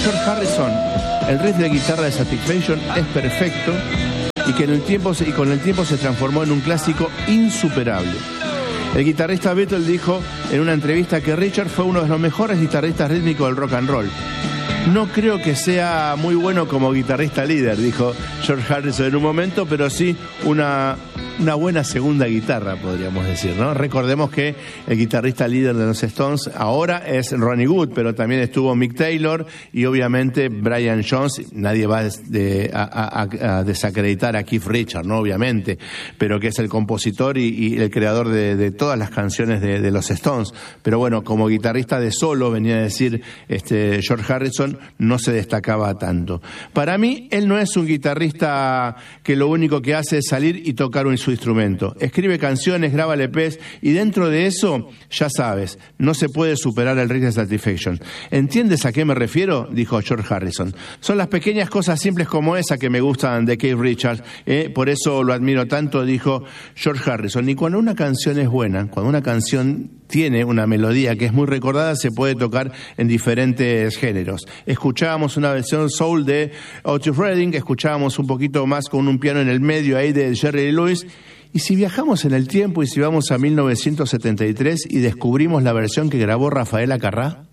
George Harrison, el riff de guitarra de Satisfaction es perfecto y que con el tiempo se transformó en un clásico insuperable. El guitarrista Beatle dijo en una entrevista que Richard fue uno de los mejores guitarristas rítmicos del rock and roll. No creo que sea muy bueno como guitarrista líder, dijo George Harrison en un momento, pero sí una buena segunda guitarra, podríamos decir, ¿no? Recordemos que el guitarrista líder de los Stones ahora es Ronnie Wood, pero también estuvo Mick Taylor y obviamente Brian Jones. Nadie va a desacreditar a Keith Richards, ¿no? Obviamente, pero que es el compositor y el creador de todas las canciones de los Stones. Pero bueno, como guitarrista de solo, venía a decir George Harrison, no se destacaba tanto. Para mí, él no es un guitarrista que lo único que hace es salir y tocar su instrumento. Escribe canciones, graba LPs y dentro de eso, ya sabes, no se puede superar el riff de Satisfaction. ¿Entiendes a qué me refiero?, dijo George Harrison. Son las pequeñas cosas simples como esa que me gustan de Keith Richards, por eso lo admiro tanto, dijo George Harrison. Y cuando una canción es buena, cuando una canción tiene una melodía que es muy recordada, se puede tocar en diferentes géneros. Escuchábamos una versión soul de Otis Redding, escuchábamos un poquito más con un piano en el medio ahí de Jerry Lee Lewis. Y si viajamos en el tiempo y si vamos a 1973 y descubrimos la versión que grabó Rafael Acarrá.